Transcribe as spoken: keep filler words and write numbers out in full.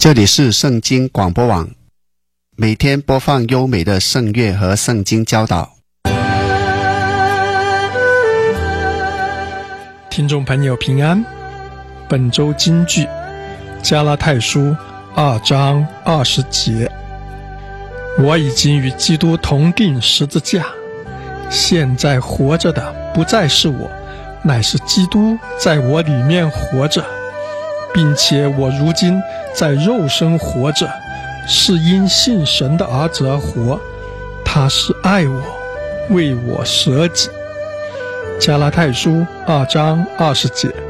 这里是圣经广播网，每天播放优美的圣乐和圣经教导。 听众朋友平安，本周金句加拉太书二章二十节，我已经与基督同定十字架，现在活着的不再是我，乃是基督在我里面活着，并且我如今在肉身活着，是因信神的儿子而活，他是爱我，为我舍己。加拉太书二章二十节。